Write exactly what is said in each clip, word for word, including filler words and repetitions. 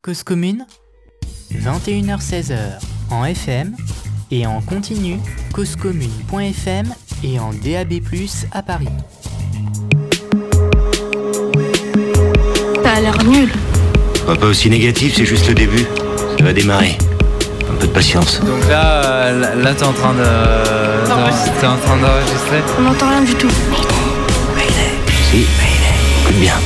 Cause commune, vingt et une heures seize en F M et en continu cause commune point f m et en D A B plus, à Paris. Ça a l'air nul. Pas aussi négatif, c'est juste le début. Ça va démarrer. Un peu de patience. Donc là, euh, là, là t'es en train de, de t'es en train d'enregistrer. On n'entend rien du tout. Mayday. Si, Mayday. Écoute bien.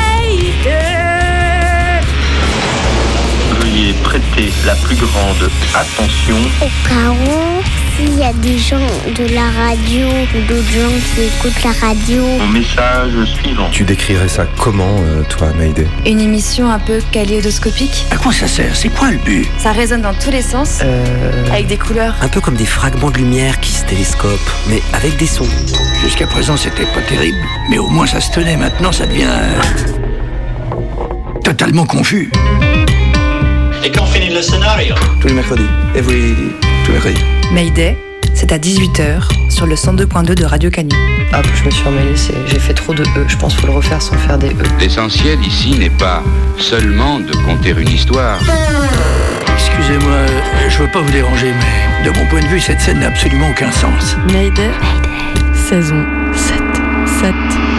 Veuillez prêter la plus grande attention. Au cas où, s'il y a des gens de la radio ou d'autres gens qui écoutent la radio. Mon message suivant. Tu décrirais ça comment, euh, toi, Mayday ? Une émission un peu kaléidoscopique. À quoi ça sert ? C'est quoi le but ? Ça résonne dans tous les sens, Euh... avec des couleurs. Un peu comme des fragments de lumière qui se télescopent, mais avec des sons. Jusqu'à présent, c'était pas terrible, mais au moins ça se tenait. Maintenant, ça devient... Euh... totalement confus. Et quand finit le scénario ? Tous les mercredis. Every... Tous les mercredis. Mayday, c'est à dix-huit heures sur le cent deux point deux de Radio Canu. Ah, je me suis emmêlée, c'est... j'ai fait trop de E. Je pense qu'il faut le refaire sans faire des E. L'essentiel ici n'est pas seulement de conter une histoire. Excusez-moi, je veux pas vous déranger, mais de mon point de vue, cette scène n'a absolument aucun sens. Mayday, saison sept. sept.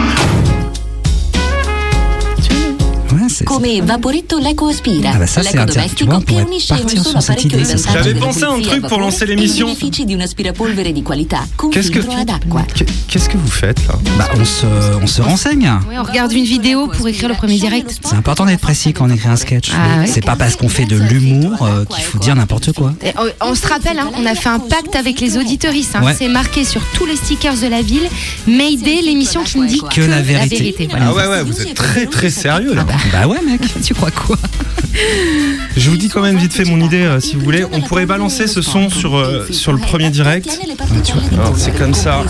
Come Vaporetto l'Eco Aspira. Ah bah ça, c'est intéressant. Tu vois, on pourrait partir sur cette idée. J'avais pensé à un truc pour lancer l'émission. Qu'est-ce que, qu'est-ce que vous faites là ? Bah on se, on se renseigne. Oui, on regarde une vidéo pour écrire le premier direct. C'est important d'être précis quand on écrit un sketch. Ah ouais. C'est pas parce qu'on fait de l'humour euh, qu'il faut dire n'importe quoi. Et on, on se rappelle, hein, on a fait un pacte avec les auditeuristes. Hein. Ouais. C'est marqué sur tous les stickers de la ville. Mayday, l'émission qui ne dit que, que la vérité. La vérité voilà. Ah ouais, ouais, vous êtes très très sérieux là. Bah, bah ouais mec. Tu crois quoi ? Je vous dis quand même vite fait mon idée, euh, si vous voulez. On pourrait balancer ce son sur, euh, sur le premier direct. Alors, c'est comme ça.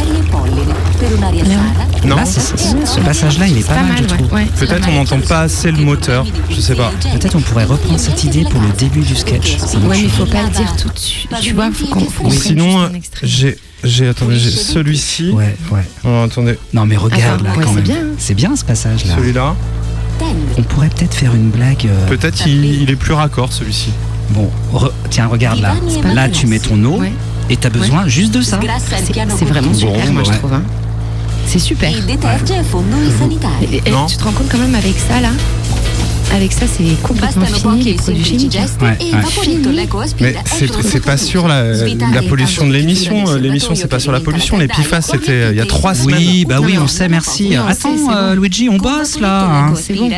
Non, là, c'est, c'est, ce passage-là, il est pas, pas mal, mal, je ouais. trouve. Ouais, peut-être on n'entend pas assez le moteur. Je sais pas. Peut-être on pourrait reprendre cette idée pour le début du sketch. Ça ouais, marche. mais il faut pas le dire tout de suite. Tu vois, faut qu'on. Faut qu'on Ou sinon, prenne juste un extrait. j'ai, j'ai, attendez, j'ai celui-ci. Ouais, ouais. Oh, attendez, Non mais regarde Attends, là ouais, quand c'est même. bien, hein. C'est bien ce passage-là. celui-là. On pourrait peut-être faire une blague. euh, Peut-être il, il est plus raccord celui-ci. Bon, re- tiens, regarde là. pas Là, mal. tu mets ton eau Ouais. et t'as besoin juste de ça. C'est, c'est vraiment super, Bon, moi je ouais. trouve. Hein. C'est super. Et, et, Non. tu te rends compte quand même avec ça là ? Avec ça, c'est complètement fini les produits chimiques. Ouais, ouais. Mais c'est, c'est pas sur la, la pollution de l'émission. L'émission, c'est pas sur la pollution. Les P F A S, c'était euh, il y a trois semaines. Oui, bah oui, on sait, merci. Oui, on sait, Attends, c'est euh, bon. Luigi, on bosse là. Hein. C'est bon.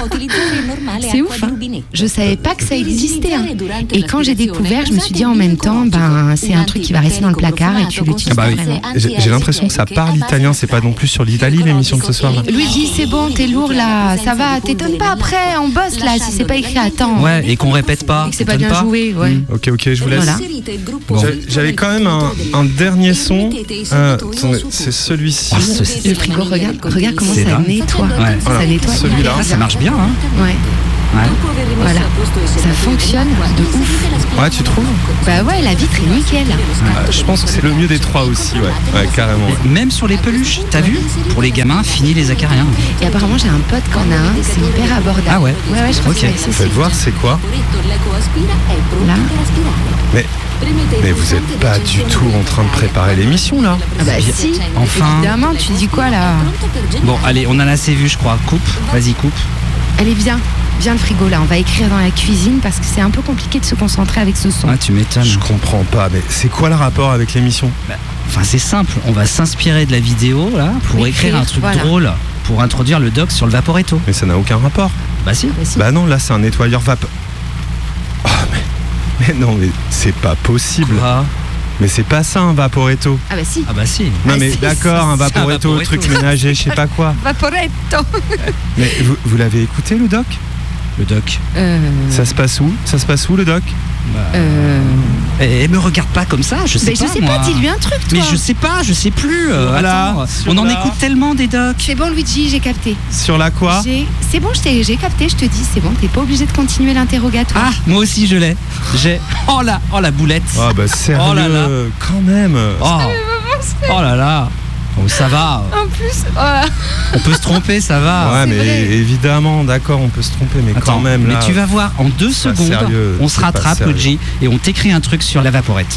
C'est ouf. Hein. Je savais pas que ça existait. Hein. Et quand j'ai découvert, je me suis dit en même temps, ben c'est un truc qui va rester dans le placard et tu l'utilises Ah bah oui. vraiment. J'ai, j'ai l'impression que ça parle italien. C'est pas non plus sur l'Italie l'émission de ce soir. Là. Luigi, c'est bon, t'es lourd là, ça va, t'étonnes pas après, on bosse là, si c'est pas écrit à temps. Ouais, et qu'on répète pas. Et que c'est pas t'étonnes bien joué, ouais. Mm. Ok, ok, je vous laisse. Voilà. J'avais, j'avais quand même un, un dernier son. Euh, attendez, c'est celui-ci. Oh, ce- Le frigo, regarde, regarde comment C'est ça dingue. nettoie. Ouais. Ça Voilà, nettoie. celui-là. Ah, ça marche bien, hein. Ouais, Ouais. voilà. Ça fonctionne de ouf. Ouais, tu trouves ? Bah ouais, la vitre est nickel. Euh, Je pense que c'est le mieux des trois aussi, ouais. Ouais, carrément. Et même sur les peluches, t'as vu ? Pour les gamins, fini les acariens. Et apparemment, j'ai un pote qui en a un, c'est hyper abordable. Ah ouais. Ouais, ouais, je crois Ok. que c'est Vous faites voir, c'est quoi ? Là. Mais, mais vous êtes pas du tout en train de préparer l'émission, là ? Ah bah si, Enfin. évidemment, tu dis quoi là ? Bon, allez, on en a assez vu, je crois. Coupe, vas-y, coupe. Allez, viens, viens le frigo là, on va écrire dans la cuisine parce que c'est un peu compliqué de se concentrer avec ce son. Ah, tu m'étonnes. Je comprends pas, mais c'est quoi le rapport avec l'émission ? Enfin, c'est simple, on va s'inspirer de la vidéo là pour Pour écrire écrire, un truc voilà. drôle pour introduire le doc sur le Vaporetto. Mais ça n'a aucun rapport. Bah si. Bah, si. Bah non, là c'est un nettoyeur vapeur. Oh, mais, mais non, mais c'est pas possible. Quoi ? Mais c'est pas ça un Vaporetto. Ah bah si. Ah bah si. Non Ah, mais si, d'accord, un c'est un Vaporetto, Vaporetto. truc ménager, je sais pas quoi. Vaporetto. Mais vous, vous l'avez écouté le doc ? Le doc. Euh... Ça se passe où Ça se passe où le doc ? Bah, Euh... Eh, me regarde pas comme ça, je sais Mais pas. je sais moi. pas, dis-lui un truc toi. Mais je sais pas, je sais plus. euh, Voilà, attends, sur on en la- écoute tellement des docs. C'est bon Luigi, j'ai capté. Sur la quoi ? J'ai... C'est bon, je t'ai... j'ai capté, je te dis, c'est bon, t'es pas obligé de continuer l'interrogatoire. Ah, moi aussi je l'ai. J'ai. Oh là, oh la boulette. Ah bah sérieux, Oh là là. quand même. Oh. Oh là là. Oh, ça va. En plus, voilà. On peut se tromper, ça va. Ouais, mais vrai. évidemment, d'accord, on peut se tromper, mais Attends, quand même. Là, mais tu vas voir, en deux c'est pas secondes, sérieux, on se c'est pas rattrape, sérieux. Luigi, et on t'écrit un truc sur la vaporette.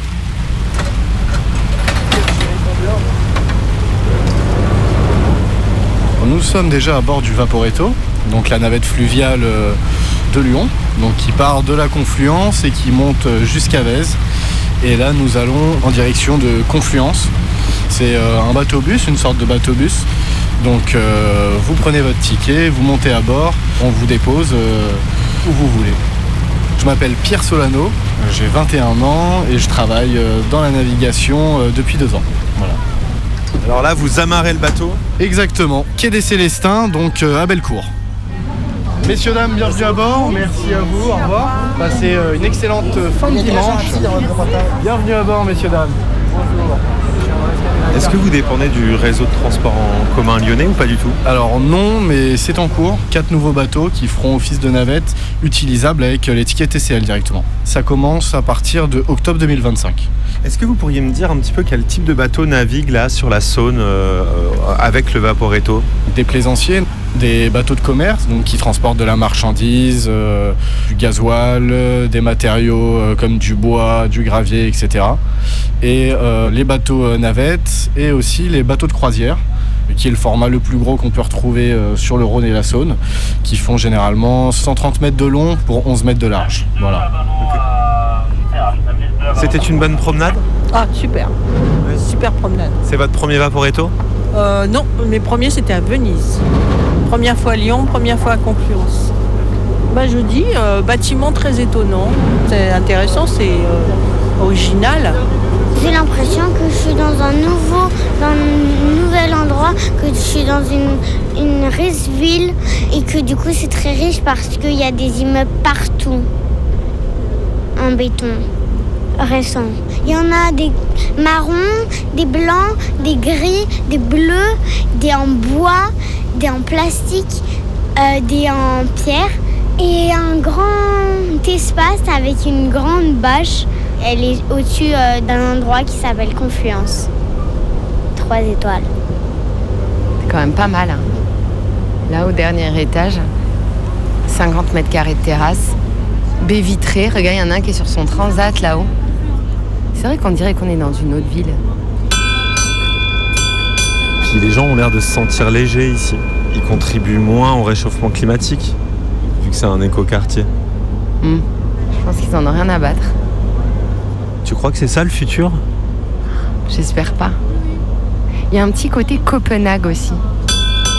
Nous sommes déjà à bord du Vaporetto, donc la navette fluviale de Lyon, donc qui part de la Confluence et qui monte jusqu'à Vèze. Et là, nous allons en direction de Confluence. C'est un bateau-bus, une sorte de bateau-bus. Donc euh, vous prenez votre ticket, vous montez à bord, on vous dépose euh, où vous voulez. Je m'appelle Pierre Solano, j'ai vingt et un ans et je travaille dans la navigation depuis deux ans. Voilà. Alors là, vous amarrez le bateau. Exactement, quai des Célestins, donc euh, à Bellecour. Messieurs, dames, bienvenue à bord, merci à vous, au revoir. Passez euh, une excellente fin de dimanche. Bienvenue à bord, messieurs, dames. Bonjour. Est-ce que vous dépendez du réseau de transport en commun lyonnais ou pas du tout? Alors non, mais c'est en cours. Quatre nouveaux bateaux qui feront office de navette utilisable avec l'étiquette T C L directement. Ça commence à partir de octobre deux mille vingt-cinq. Est-ce que vous pourriez me dire un petit peu quel type de bateau navigue là sur la Saône euh, avec le Vaporetto? Des plaisanciers, des bateaux de commerce donc qui transportent de la marchandise, euh, du gasoil, euh, des matériaux euh, comme du bois, du gravier, et cetera. Et euh, les bateaux euh, navettes et aussi les bateaux de croisière, qui est le format le plus gros qu'on peut retrouver euh, sur le Rhône et la Saône, qui font généralement cent trente mètres de long pour onze mètres de large. Voilà. C'était une bonne promenade? Ah, super. Super promenade. C'est votre premier Vaporetto? euh, Non, mes premiers c'était à Venise. Première fois à Lyon, première fois à Confluence. Bah, je dis, euh, bâtiment très étonnant. C'est intéressant, c'est euh, original. J'ai l'impression que je suis dans un nouveau, dans un nouvel endroit, que je suis dans une, une riche ville et que du coup c'est très riche parce qu'il y a des immeubles partout en béton récent. Il y en a des marrons, des blancs, des gris, des bleus, des en bois, des en plastique, euh, des en pierre et un grand espace avec une grande bâche. Elle est au-dessus euh, d'un endroit qui s'appelle Confluence. Trois étoiles. C'est quand même pas mal. Hein. Là, au dernier étage, cinquante mètres carrés de terrasse, baie vitrée. Regarde, il y en a un qui est sur son transat là-haut. C'est vrai qu'on dirait qu'on est dans une autre ville. Puis les gens ont l'air de se sentir légers ici. Ils contribuent moins au réchauffement climatique, vu que c'est un écoquartier. Mmh. Je pense qu'ils en ont rien à battre. Tu crois que c'est ça le futur? J'espère pas. Il y a un petit côté Copenhague aussi.